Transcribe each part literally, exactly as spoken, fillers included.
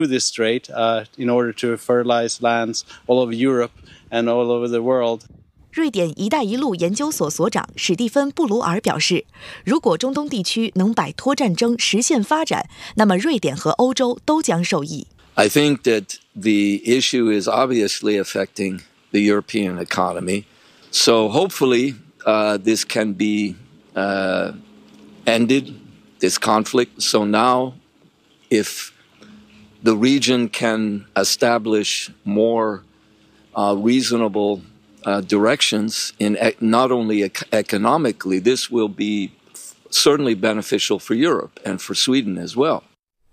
this strait uh, in order to fertilize lands all over Europe and all over the world. 瑞典“一带一路”研究所所长史蒂芬·布鲁尔表示，如果中东地区能摆脱战争，实现发展，那么瑞典和欧洲都将受益。 I think that the issue is obviously affecting the European economy. So hopefully uh, this can be uh, ended, this conflict. So now if the region can establish more uh, reasonable Uh, directions in not only ec- economically, this will be certainly beneficial for Europe and for Sweden as well.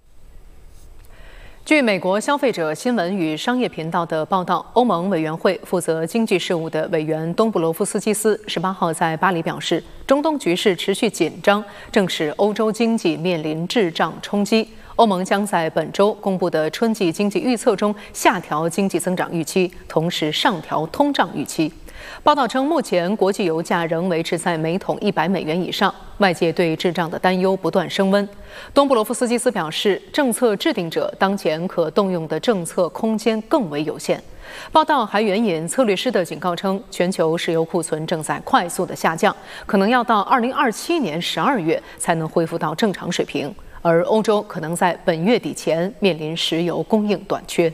据美国消费者新闻与商业频道的报道，欧盟委员会负责经济事务的委员东布罗夫斯基斯十八号在巴黎表示，中东局势持续紧张，正使欧洲经济面临滞胀冲击。欧盟将在本周公布的春季经济预测中下调经济增长预期，同时上调通胀预期。报道称，目前国际油价仍维持在每桶一百美元以上，外界对滞胀的担忧不断升温。东布罗夫斯基斯表示，政策制定者当前可动用的政策空间更为有限。报道还援引策略师的警告称，全球石油库存正在快速的下降，可能要到二零二七年十二月才能恢复到正常水平。而欧洲可能在本月底前面临石油供应短缺。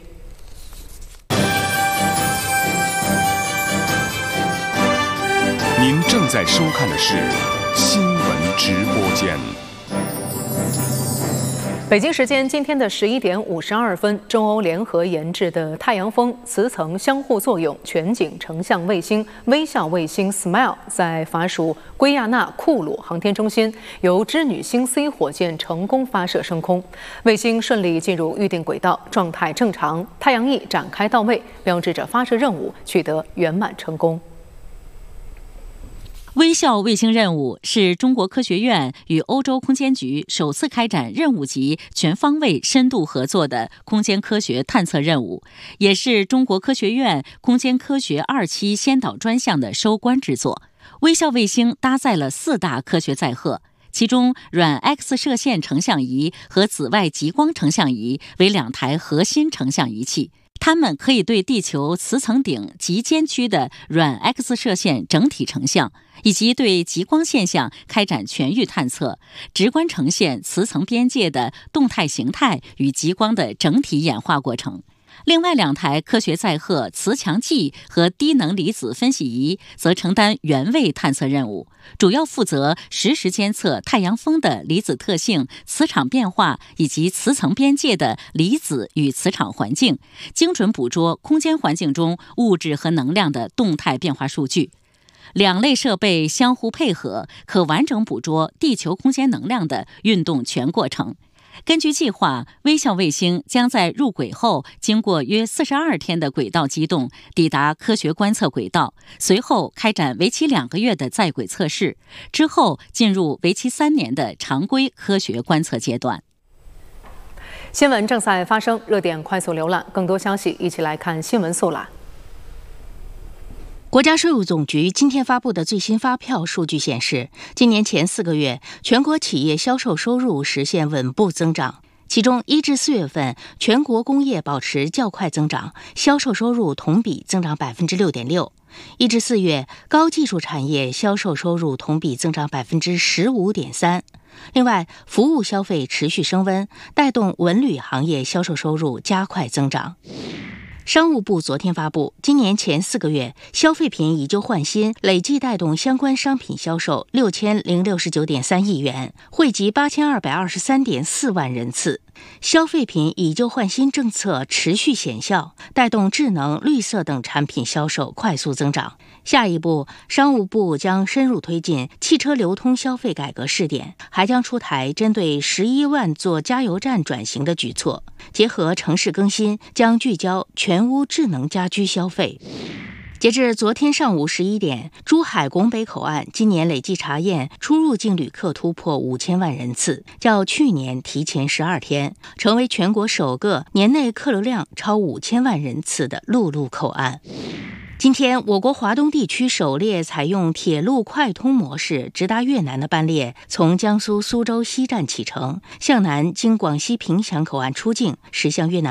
您正在收看的是新闻直播间。 北京时间今天的十一点五十二分，中欧联合研制的太阳风磁层相互作用全景成像卫星微笑卫星 Smile 在法属圭亚那库鲁航天中心由织女星 C 火箭成功发射升空，卫星顺利进入预定轨道，状态正常，太阳翼展开到位，标志着发射任务取得圆满成功。 微笑卫星任务是中国科学院与欧洲空间局首次开展任务级全方位深度合作的空间科学探测任务，也是中国科学院空间科学二期先导专项的收官之作。微笑卫星搭载了四大科学载荷，其中软 X 射线成像仪和紫外极光成像仪为两台核心成像仪器。它们可以对地球磁层顶极尖区的软 X 射线整体成像，以及对极光现象开展全域探测，直观呈现磁层边界的动态形态与极光的整体演化过程。另外两台科学载荷磁强计和低能离子分析仪则承担原位探测任务，主要负责实时监测太阳风的离子特性、磁场变化以及磁层边界的离子与磁场环境，精准捕捉空间环境中物质和能量的动态变化数据。两类设备相互配合，可完整捕捉地球空间能量的运动全过程。根据计划，微笑卫星将在入轨后经过约四十二天的轨道机动，抵达科学观测轨道，随后开展为期两个月的在轨测试，之后进入为期三年的常规科学观测阶段。 新闻正在发生，热点快速浏览，更多消息一起来看新闻速览。 国家税务总局今天发布的最新发票数据显示，今年前四个月，全国企业销售收入实现稳步增长。其中，一至四月份，全国工业保持较快增长，销售收入同比增长百分之六点六。一至四月，高技术产业销售收入同比增长百分之十五点三。另外，服务消费持续升温，带动文旅行业销售收入加快增长。商务部昨天发布，今年前四个月，消费品以旧换新累计带动相关商品销售六千零六十九点三亿元，惠及八千二百二十三点四万人次。消费品以旧换新政策持续显效，带动智能、绿色等产品销售快速增长。下一步，商务部将深入推进汽车流通消费改革试点，还将出台针对十一万座加油站转型的举措，结合城市更新，将聚焦全屋智能家居消费。截至昨天上午十一点，珠海拱北口岸今年累计查验出入境旅客突破五千万人次，较去年提前十二天，成为全国首个年内客流量超五千万人次的陆路口岸。今天，我国华东地区首列采用铁路快通模式直达越南的班列从江苏苏州西站启程，向南经广西凭祥口岸出境，驶向越南。